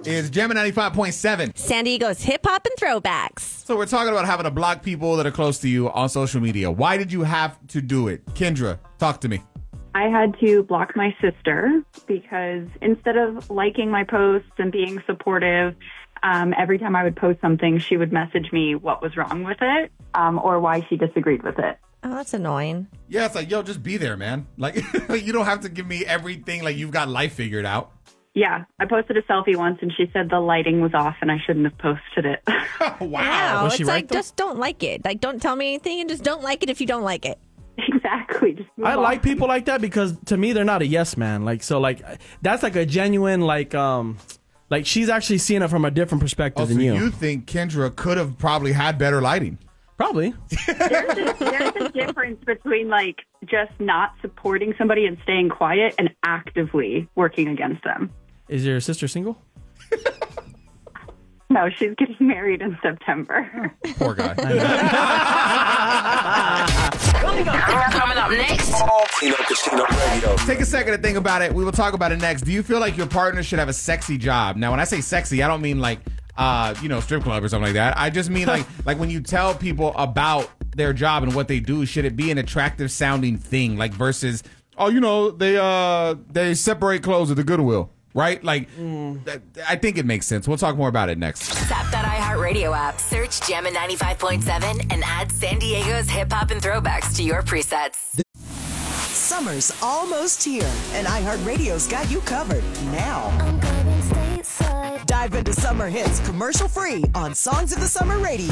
is Jammin' 95.7. San Diego's hip hop and throwbacks. So we're talking about having to block people that are close to you on social media. Why did you have to do it? Kendra, talk to me. I had to block my sister because instead of liking my posts and being supportive, every time I would post something, she would message me what was wrong with it or why she disagreed with it. Oh, that's annoying. Yeah, it's like, yo, just be there, man. Like, you don't have to give me everything like you've got life figured out. Yeah, I posted a selfie once and she said the lighting was off and I shouldn't have posted it. Wow. It's like, just don't like it. Like, don't tell me anything and just don't like it if you don't like it. Exactly. Just move I on. like people like that because to me they're not a yes man. Like that's like a genuine like she's actually seeing it from a different perspective than so you. You think Kendra could have probably had better lighting? Probably. There's a difference between like just not supporting somebody and staying quiet and actively working against them. Is your sister single? No, she's getting married in September. Poor guy. Coming up next. Tino Casino Radio. Take a second to think about it. We will talk about it next. Do you feel like your partner should have a sexy job? Now, when I say sexy, I don't mean like, strip club or something like that. I just mean like when you tell people about their job and what they do, should it be an attractive sounding thing? Like versus, they separate clothes at the Goodwill, right? Like, I think it makes sense. We'll talk more about it next. Tap that iHeartRadio app, search Jammin' 95.7, and add San Diego's hip hop and throwbacks to your presets. Summer's almost here, and iHeartRadio's got you covered now. I'm going stateside. Dive into summer hits commercial-free on Songs of the Summer Radio.